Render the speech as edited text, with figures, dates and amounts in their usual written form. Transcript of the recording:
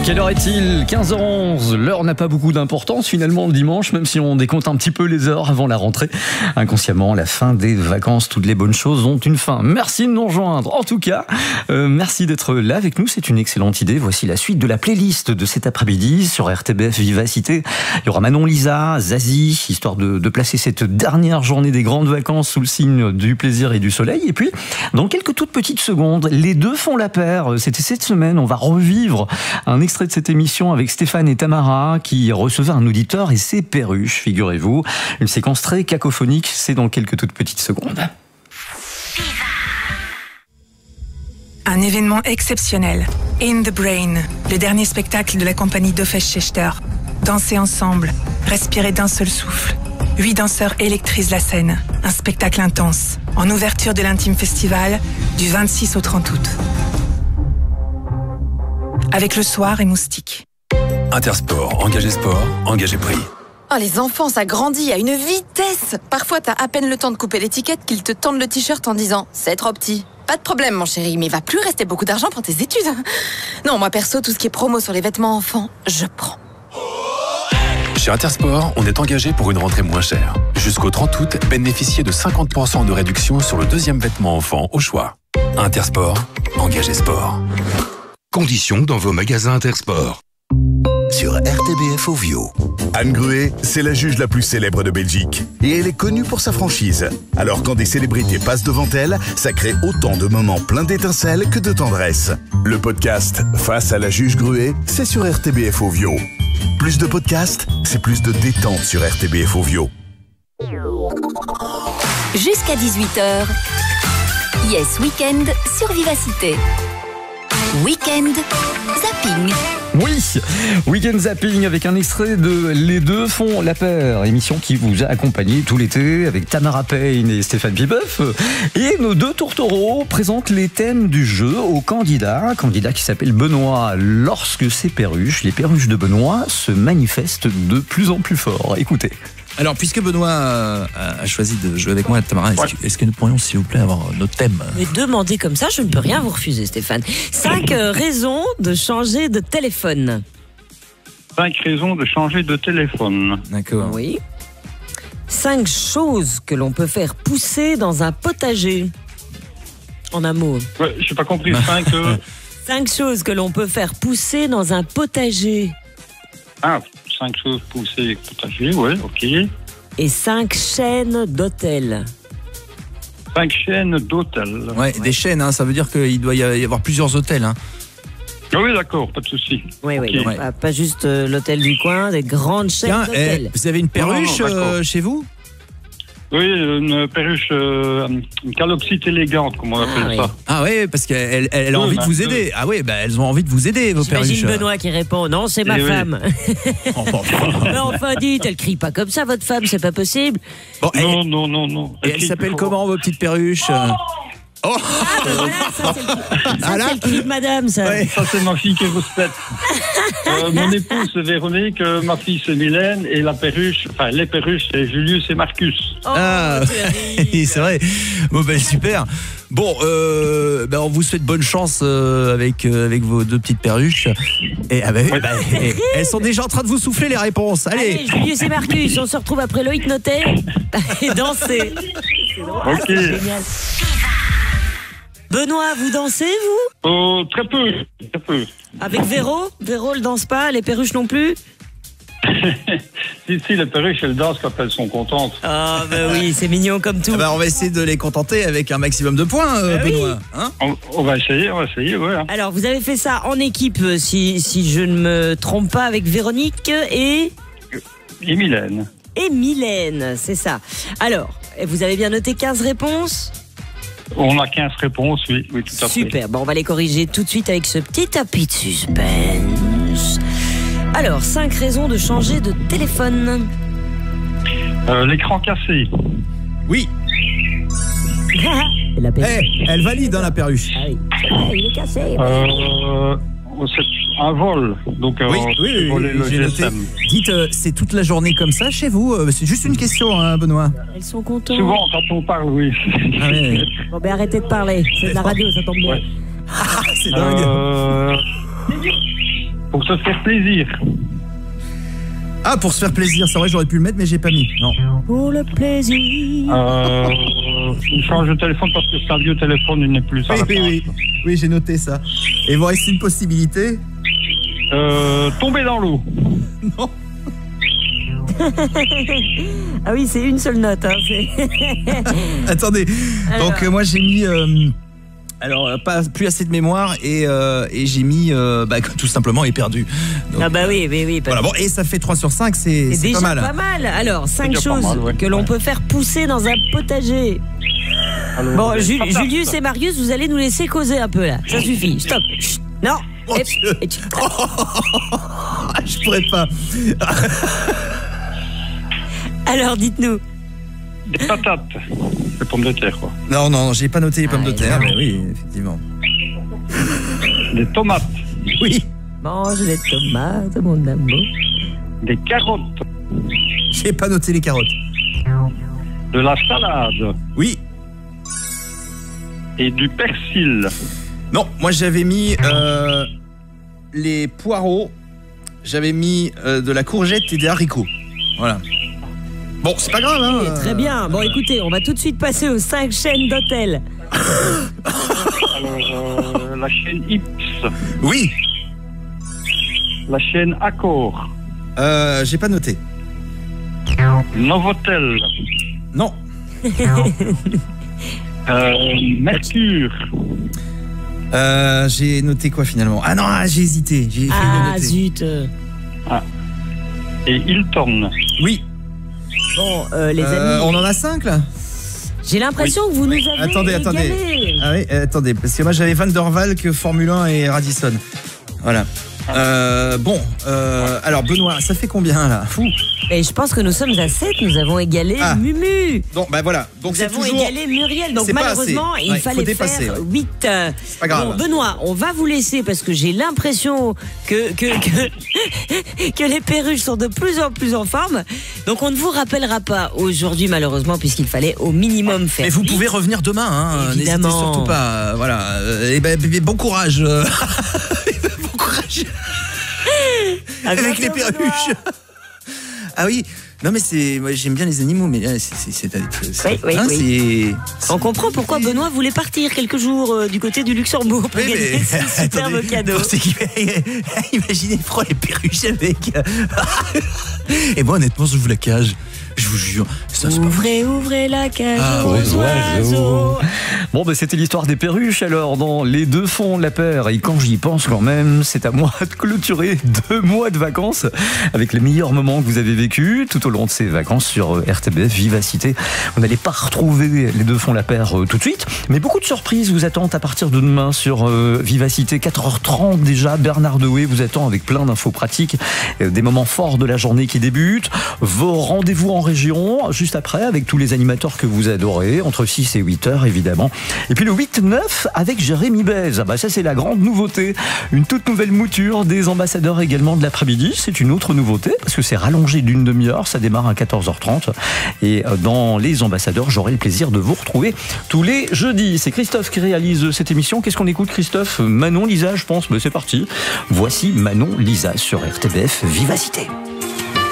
Quelle heure est-il ? 15h11. L'heure n'a pas beaucoup d'importance finalement le dimanche, même si on décompte un petit peu les heures avant la rentrée. Inconsciemment, la fin des vacances, toutes les bonnes choses ont une fin. Merci de nous rejoindre. En tout cas, merci d'être là avec nous. C'est une excellente idée. Voici la suite de la playlist de cet après-midi sur RTBF Vivacité. Il y aura Manon Lisa, Zazie, histoire de placer cette dernière journée des grandes vacances sous le signe du plaisir et du soleil. Et puis, dans quelques toutes petites secondes, les deux font la paire. C'était cette semaine. On va revivre un extrait de cette émission avec Stéphane et Tamara qui recevaient un auditeur et ses perruches, figurez-vous. Une séquence très cacophonique, c'est dans quelques toutes petites secondes. Un événement exceptionnel. In the Brain, le dernier spectacle de la compagnie Doffes-Schechter. Danser ensemble, respirer d'un seul souffle. 8 danseurs électrisent la scène. Un spectacle intense, en ouverture de l'Intime Festival, du 26 au 30 août. Avec le soir et Moustique. Intersport, engagé sport, engagé prix. Oh, les enfants, ça grandit à une vitesse. Parfois, t'as à peine le temps de couper l'étiquette qu'ils te tendent le t-shirt en disant « C'est trop petit ». Pas de problème, mon chéri, mais il va plus rester beaucoup d'argent pour tes études. Non, moi perso, tout ce qui est promo sur les vêtements enfants, je prends. Chez Intersport, on est engagé pour une rentrée moins chère. Jusqu'au 30 août, bénéficiez de 50% de réduction sur le deuxième vêtement enfant au choix. Intersport, engagé sport. Conditions dans vos magasins Intersport. Sur RTBF Ovio. Anne Gruet, c'est la juge la plus célèbre de Belgique. Et elle est connue pour sa franchise. Alors quand des célébrités passent devant elle, ça crée autant de moments pleins d'étincelles que de tendresse. Le podcast Face à la juge Gruet, c'est sur RTBF Ovio. Plus de podcasts, c'est plus de détente sur RTBF Ovio. Jusqu'à 18h, Yes Weekend sur Vivacité. Weekend Zapping. Oui, Weekend Zapping avec un extrait de Les deux font la paire, émission qui vous a accompagné tout l'été avec Tamara Payne et Stéphane Pibeuf. Et nos deux tourtereaux présentent les thèmes du jeu aux candidats. Un candidat qui s'appelle Benoît. Lorsque les perruches de Benoît se manifestent de plus en plus fort. Écoutez. Alors, puisque Benoît a choisi de jouer avec moi, Tamara, est-ce que nous pourrions, s'il vous plaît, avoir notre thème ? Mais demandez comme ça, je ne peux rien vous refuser, Stéphane. 5 raisons de changer de téléphone. 5 raisons de changer de téléphone. D'accord. Oui. 5 choses que l'on peut faire pousser dans un potager. En un mot. Ouais, je n'ai pas compris. 5 choses que l'on peut faire pousser dans un potager. Ah, 5 choses poussées potager, oui, ok. Et 5 chaînes d'hôtels. 5 chaînes d'hôtels. Ouais, des chaînes, hein, ça veut dire qu'il doit y avoir plusieurs hôtels. Hein. Oui, d'accord, pas de souci. Oui, okay. Oui, pas juste l'hôtel du coin, des grandes chaînes d'hôtels. Vous avez une perruche chez vous ? Oui, une perruche, une calopsite élégante, comme on appelle ça. Ah oui, parce qu'elle a envie de vous aider. Ah oui, elles ont envie de vous aider, vos perruches. J'imagine Benoît qui répond, non, c'est ma femme. Mais enfin, dites, elle crie pas comme ça, votre femme, c'est pas possible. Bon, non. Et elle s'appelle comment, vos petites perruches ? Oh ça c'est le cri de madame, ça. Ouais. Ça, c'est ma fille qui vous pète. Mon épouse, c'est Véronique, ma fille, c'est Mylène, et la perruche, enfin, les perruches, c'est Julius et Marcus. C'est vrai. Bon, super. Bon, on vous souhaite bonne chance avec vos deux petites perruches. Et elles sont déjà en train de vous souffler les réponses. Allez Julius et Marcus, on se retrouve après le hypnoté et danser. Ok. C'est génial. Benoît, vous dansez, vous ? Très peu. Avec Véro ? Véro, elle danse pas, les perruches non plus ? Si, les perruches, elles dansent quand elles sont contentes. Ah, oui, c'est mignon comme tout. On va essayer de les contenter avec un maximum de points, Benoît. Oui. Hein, on va essayer, ouais. Alors, vous avez fait ça en équipe, si je ne me trompe pas, avec Véronique et Mylène. Et Mylène, c'est ça. Alors, vous avez bien noté 15 réponses ? On a 15 réponses, oui, tout à fait. Super, on va les corriger tout de suite avec ce petit tapis de suspense. Alors, 5 raisons de changer de téléphone. L'écran cassé. Oui. Elle valide dans la perruche. Ah oui. Il est cassé. C'est un vol. Donc, oui, le GSM. Dites, c'est toute la journée comme ça chez vous ? C'est juste une question, hein, Benoît. Elles sont contentes. Souvent, quand on parle, oui. Ah, oui. Bon, arrêtez de parler. C'est de la radio, ça tombe bien. C'est dingue. Pour te se faire plaisir. Ah, pour se faire plaisir, c'est vrai, j'aurais pu le mettre, mais j'ai pas mis. Non. Pour le plaisir. Il change de téléphone parce que c'est un vieux téléphone, il n'est plus à la place. Oui, j'ai noté ça. Et il vous reste une possibilité. Tomber dans l'eau. Non. Ah oui, c'est une seule note. Hein, Attendez. Alors. Donc moi j'ai mis plus assez de mémoire et j'ai mis tout simplement éperdu. Donc, ah bah oui. Voilà, bon, et ça fait 3 sur 5, c'est déjà pas mal. pas mal. Alors, 5 choses mal, ouais. que l'on peut faire pousser dans un potager. Alors, Bon, Julius et Marius, vous allez nous laisser causer un peu là. Ça suffit. Stop. Chut. Non. Mon Dieu. Je pourrais pas. Alors, dites-nous. Des patates. Les pommes de terre, quoi. Non, j'ai pas noté les pommes de terre, mais oui, effectivement. Des tomates. Oui. Mange les tomates, mon amour. Des carottes. J'ai pas noté les carottes. De la salade. Oui. Et du persil. Non, moi j'avais mis les poireaux, j'avais mis de la courgette et des haricots. Voilà. Bon, c'est pas grave, hein. Très bien. Bon, écoutez, on va tout de suite passer aux 5 chaînes d'hôtels. Alors, la chaîne Ips. Oui. La chaîne Accor. J'ai pas noté. Novotel. Non. Mercure. J'ai noté quoi finalement? Ah non, j'ai hésité. J'ai fait le noter. Zut. Et Hilton. Oui. Bon, les amis. On en a 5 là? J'ai l'impression que vous nous avez Attendez. égalés. Ah oui, attendez, parce que moi j'avais Van der Valk, Formule 1 et Radisson. Voilà. Alors Benoît, ça fait combien là? Fou. Et je pense que nous sommes à 7, nous avons égalé Mumu. Donc voilà. Donc nous avons égalé Muriel, donc malheureusement il fallait dépasser, faire 8. C'est pas grave. Bon, Benoît, on va vous laisser parce que j'ai l'impression que les perruches sont de plus en plus en forme. Donc on ne vous rappellera pas aujourd'hui malheureusement puisqu'il fallait au minimum faire. Mais vous pouvez revenir demain, hein. Évidemment. N'hésitez surtout pas. Voilà. Et bon courage. Bon courage. Avec les perruches. Ah oui, non mais moi j'aime bien les animaux, mais là oui. On comprend pourquoi Benoît voulait partir quelques jours du côté du Luxembourg pour gagner ce superbe cadeau. Imaginez prendre les perruches avec. Et moi honnêtement je vous la cage. Je vous jure, ça se ouvrez la cage aux oiseaux. Bon, c'était l'histoire des perruches alors dans Les Deux Fonds la paire. Et quand j'y pense quand même, c'est à moi de clôturer 2 mois de vacances avec les meilleurs moments que vous avez vécus tout au long de ces vacances sur RTBF Vivacité. Vous n'allez pas retrouver Les Deux Fonds la paire tout de suite, mais beaucoup de surprises vous attendent à partir de demain sur Vivacité. 4h30 déjà, Bernard Dewey vous attend avec plein d'infos pratiques, des moments forts de la journée qui débutent, vos rendez-vous en région, juste après, avec tous les animateurs que vous adorez, entre 6 et 8h évidemment. Et puis le 8-9 avec Jérémy Bez. Ah bah ça c'est la grande nouveauté. Une toute nouvelle mouture des ambassadeurs également de l'après-midi. C'est une autre nouveauté parce que c'est rallongé d'une demi-heure. Ça démarre à 14h30. Et dans les ambassadeurs, j'aurai le plaisir de vous retrouver tous les jeudis. C'est Christophe qui réalise cette émission. Qu'est-ce qu'on écoute, Christophe? Manon Lisa, je pense. Mais c'est parti. Voici Manon Lisa sur RTBF Vivacité.